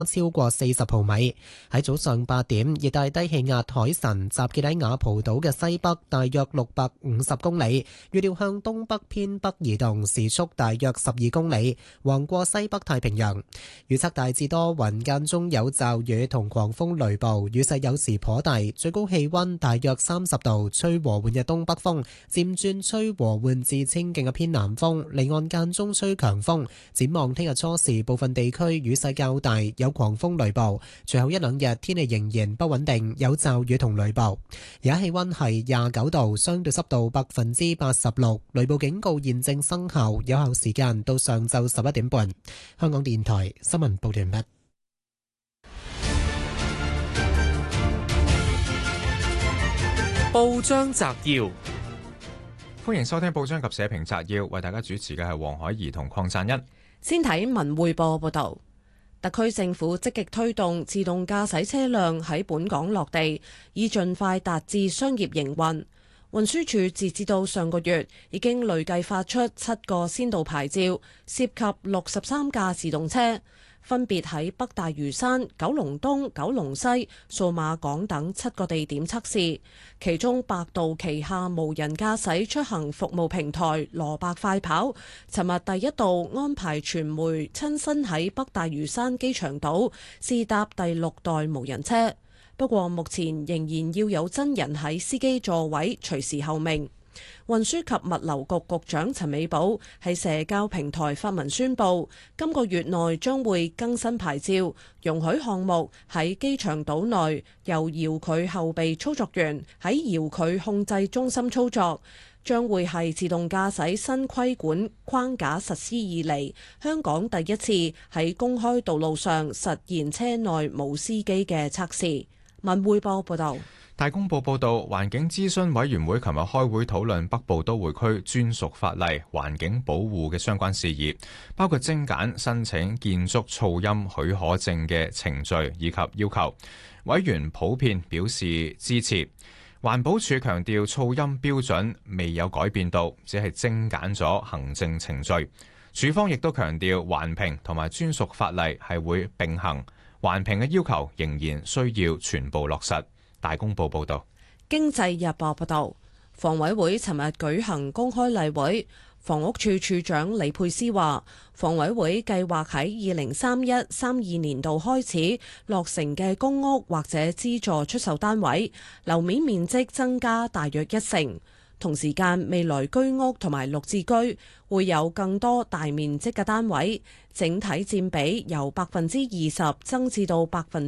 超過40毫米。喺早上8點，熱帶低氣壓海神集結喺雅蒲島嘅西北，大約650公里，預料向東北偏北移動，時速大約12公里，橫過西北太平洋。預測大致多雲，間中有驟雨同狂風雷暴，雨勢有時頗大，最高氣溫大約30度，吹和緩嘅東北風，漸轉吹和緩至清勁嘅偏南風，離岸間中吹強風。展望聽日初時，部分地區雨勢較大，有狂風雷暴。隨後一兩日天氣仍然不穩定，有驟雨同雷暴。而家氣溫係29度，相對濕度86%，雷暴警告現正生效，有效時間到上晝11點半。香港電台新聞報道完畢。 報章摘要，歡迎收聽報章及社評摘要，為大家主持嘅係黃海怡同鄺贊恩。 先睇文匯報報道，特區政府積極推動自動駕駛車輛喺本港落地，以盡快達至商業營運。運輸署截至到上個月已經累計發出7個先導牌照，涉及63架自動車，分別喺北大嶼山、九龍東、九龍西、數碼港等7個地點測試。其中百度旗下無人駕駛出行服務平台蘿蔔快跑，尋日第一度安排傳媒親身喺北大嶼山機場島試搭第6代無人車。不過目前仍然要有真人喺司機座位隨時候命。運輸及物流局局長陳美寶喺社交平台發文宣布，今個月內將會更新牌照，容許項目喺機場島內由遙距後備操作員喺遙距控制中心操作，將會係自動駕駛新規管框架實施以嚟香港第一次喺公開道路上實現車內冇司機嘅測試。文匯報報道。 大公報報導，環境諮詢委員會琴日開會討論北部都會區專屬法例環境保護嘅相關事宜，包括精簡申請建築噪音許可證嘅程序以及要求。委員普遍表示支持。環保署強調噪音標準未有改變到，只係精簡咗行政程序。署方亦都強調環評同埋專屬法例係會並行。環評嘅要求仍然需要全部落實。大公報報道。 經濟日報報道，房委會尋日舉行公開例會，房屋處處長李佩斯話，房委會計劃喺2031-32年度開始落成嘅公屋或者資助出售單位，樓面面積增加大約1成。同時間，未來居屋同埋綠置居會有更多大面積嘅單位，整體佔比由20%增至到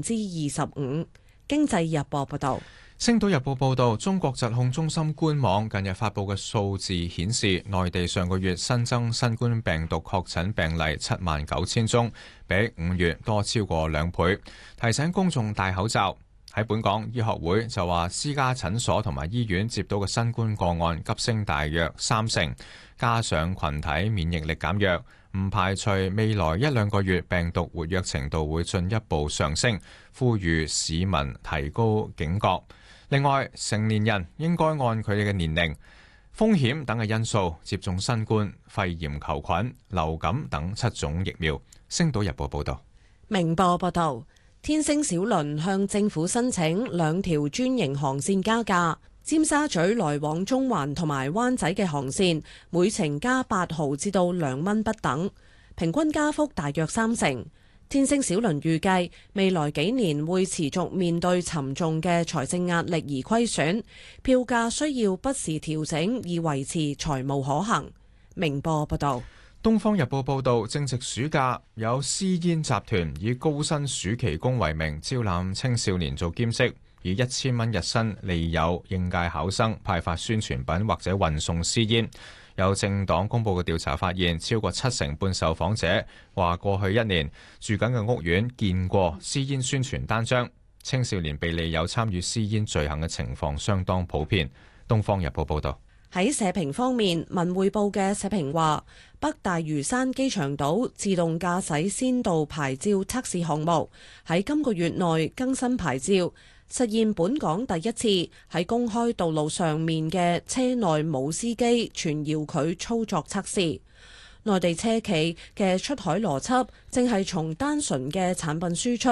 25%。經濟日報報道。 星島日報報道，中國疾控中心官網近日發布嘅數字顯示，內地上個月新增新冠病毒確診病例79000宗，比5月多超過2倍，提醒公眾戴口罩。喺本港，醫學會就話私家診所同埋醫院接到嘅新冠個案急升大約3成，加上群體免疫力減弱，唔排除未來1-2個月病毒活躍程度會進一步上升，呼籲市民提高警覺。另外，成年人應該按佢哋嘅年齡、風險等嘅因素接種新冠、肺炎球菌、流感等7種疫苗。星島日報報道。 明報報道。天星小輪向政府申請2條專營航線加價，尖沙咀來往中環同埋灣仔嘅航線每程加8毫至到2蚊不等，平均加幅大約3成。天星小輪預計未來幾年會持續面對沉重嘅財政壓力而虧損，票價需要不時調整以維持財務可行。明報報道。 《東方日報》報導，正值暑假，有私煙集團以高薪暑期工為名招攬青少年做兼職，以1000蚊日薪利誘應屆考生派發宣傳品或者運送私煙。有政黨公佈嘅調查發現，超過7成半受訪者話過去1年住緊嘅屋苑見過私煙宣傳單張，青少年被利誘參與私煙罪行嘅情況相當普遍。《東方日報》報導。 喺社評方面，文匯報嘅社評話，北大嶼山機場島自動駕駛先導牌照測試項目喺今個月內更新牌照，實現本港第一次喺公開道路上面嘅車內冇司機全遙距操作測試。 內地車企嘅出海邏輯正係從單純嘅產品輸出